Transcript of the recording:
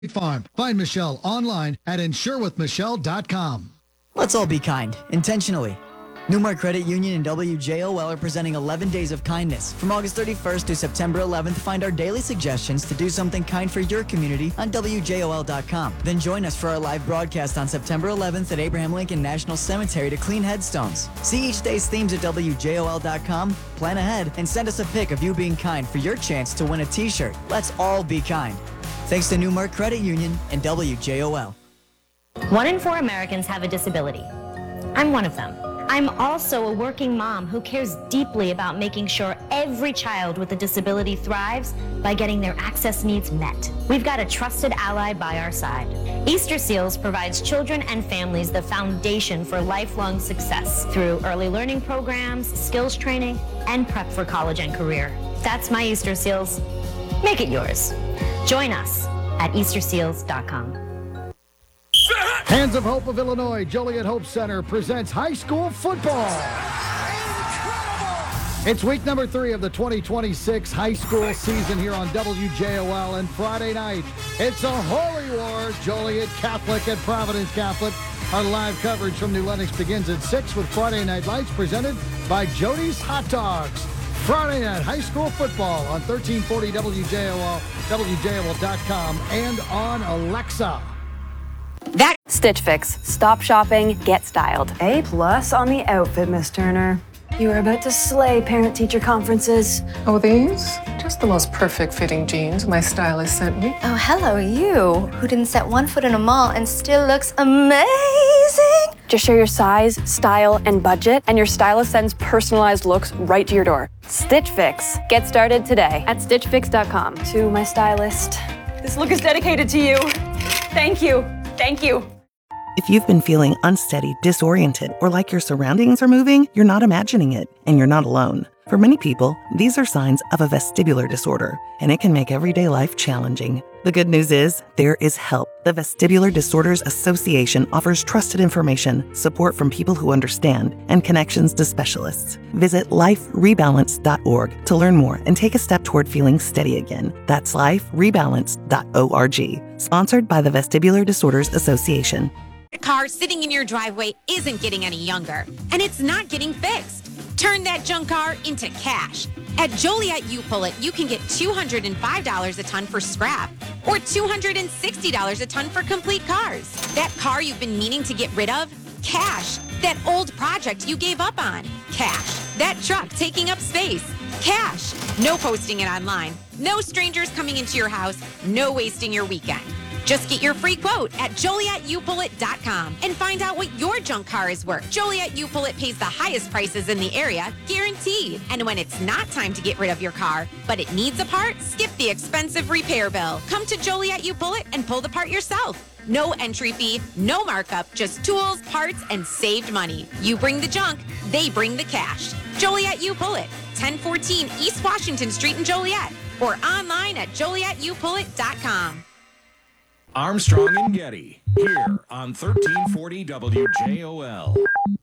Farm. Find Michelle online at insurewithmichelle.com. Let's all be kind, intentionally. Newmark Credit Union and WJOL are presenting 11 Days of Kindness. From August 31st to September 11th, find our daily suggestions to do something kind for your community on WJOL.com. Then join us for our live broadcast on September 11th at Abraham Lincoln National Cemetery to clean headstones. See each day's themes at WJOL.com, plan ahead, and send us a pic of you being kind for your chance to win a t-shirt. Let's all be kind. Thanks to Newmark Credit Union and WJOL. 1 in 4 Americans have a disability. I'm one of them. I'm also a working mom who cares deeply about making sure every child with a disability thrives by getting their access needs met. We've got a trusted ally by our side. Easter Seals provides children and families the foundation for lifelong success through early learning programs, skills training, and prep for college and career. That's my Easter Seals. Make it yours. Join us at easterseals.com. Hands of Hope of Illinois, Joliet Hope Center presents high school football. It's week number 3 of the 2026 high school season here on WJOL. And Friday night, it's a holy war. Joliet Catholic and Providence Catholic. Our live coverage from New Lenox begins at 6 with Friday Night Lights presented by Jody's Hot Dogs. Friday night high school football on 1340 WJOL, WJOL.com, and on Alexa. That Stitch Fix. Stop shopping, get styled. A+ on the outfit, Miss Turner. You are about to slay parent-teacher conferences. Oh, these? Just the most perfect fitting jeans my stylist sent me. Oh, hello, you, who didn't set one foot in a mall and still looks amazing. Just share your size, style, and budget, and your stylist sends personalized looks right to your door. Stitch Fix. Get started today at stitchfix.com. To my stylist. This look is dedicated to you. Thank you. Thank you. If you've been feeling unsteady, disoriented, or like your surroundings are moving, you're not imagining it, and you're not alone. For many people, these are signs of a vestibular disorder, and it can make everyday life challenging. The good news is, there is help. The Vestibular Disorders Association offers trusted information, support from people who understand, and connections to specialists. Visit liferebalance.org to learn more and take a step toward feeling steady again. That's liferebalance.org. Sponsored by the Vestibular Disorders Association. Car sitting in your driveway isn't getting any younger, and it's not getting fixed. Turn that junk car into cash. At Joliet U-Pull-It, you can get $205 a ton for scrap or $260 a ton for complete cars. That car you've been meaning to get rid of? Cash. That old project you gave up on? Cash. That truck taking up space? Cash. No posting it online. No strangers coming into your house. No wasting your weekend. Just get your free quote at JolietUPullIt.com and find out what your junk car is worth. Joliet U-Pull-It pays the highest prices in the area, guaranteed. And when it's not time to get rid of your car, but it needs a part, skip the expensive repair bill. Come to Joliet U-Pull-It and pull the part yourself. No entry fee, no markup, just tools, parts, and saved money. You bring the junk, they bring the cash. Joliet U-Pull-It, 1014 East Washington Street in Joliet, or online at JolietUPullIt.com. Armstrong and Getty, here on 1340 WJOL.